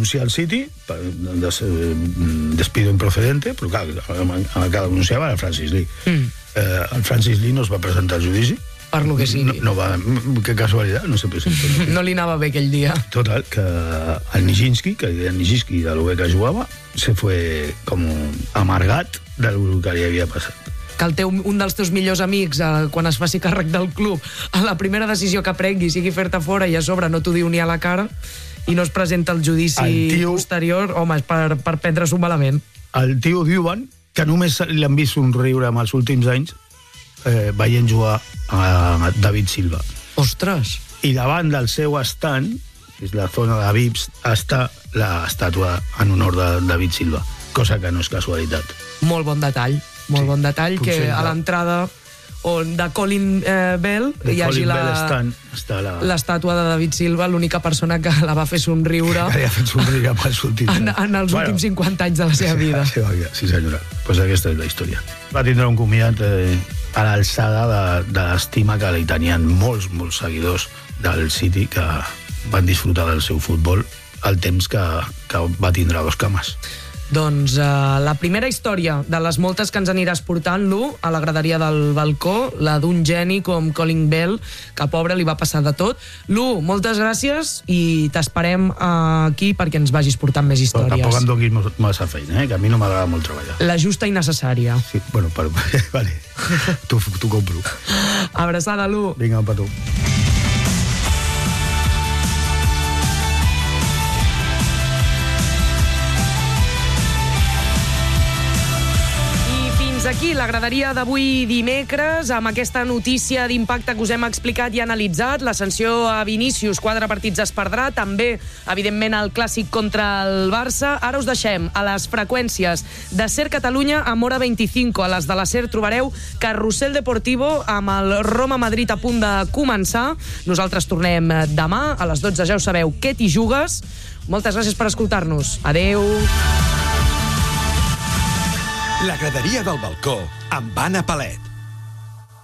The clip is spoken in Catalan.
denunciar el City, despido improcedente, però clar, el que denunciava era Francis Lee. El Francis Lee no es va presentar al judici. Per lo que sigui. No va, que casualitat, no se presenta. No li anava bé aquell dia. Total, que el Nijinsky, que li deien Nijinsky de lo bé que jugava, se fue com amargat del que li havia passat. Que un dels teus millors amics, quan es faci càrrec del club, a la primera decisió que prengui sigui fer-te fora i a sobre no t'ho diu ni a la cara i no es presenta al judici posterior, home, és per prendre-s'ho malament. El tio diuen que només l'han vist somriure en els últims anys veient jugar a David Silva. Ostres! I davant del seu estant, que és la zona de VIPs, està l'estàtua en honor de David Silva, cosa que no és casualitat. Molt bon detall, molt bon detall, que a l'entrada de Colin Bell hi hagi l'estàtua de David Silva, l'única persona que la va fer somriure que li ha fet somriure en els últims últims 50 anys de la seva vida. Sí, senyora. Pues aquesta és la història. Va tindre un comiat a l'alçada de l'estima que li tenien molts seguidors del City que van disfrutar del seu futbol el temps que va tindre a Dos Cames. Doncs la primera història de les moltes que ens aniràs portant, Lu, a la graderia del balcó, la d'un geni com Colin Bell, que pobre li va passar de tot. Lu, moltes gràcies i t'esperem aquí perquè ens vagis portant més històries. Però tampoc em donis massa feina, que a mi no m'agrada molt treballar. La justa i necessària. Sí, bueno, vale. T'ho compro. Abraçada, Lu. Vinga, un petó. Aquí, la graderia d'avui dimecres, amb aquesta notícia d'impacte que us hem explicat i analitzat, la sanció a Vinícius, 4 partits es perdrà, també, evidentment, el clàssic contra el Barça. Ara us deixem a les freqüències de SER Catalunya amb hora 25. A les de la SER trobareu Carrusel Deportivo amb el Roma-Madrid a punt de començar. Nosaltres tornem demà, a les 12 ja ho sabeu, què t'hi jugues. Moltes gràcies per escoltar-nos. Adeu. La graderia del balcó amb Anna Palet.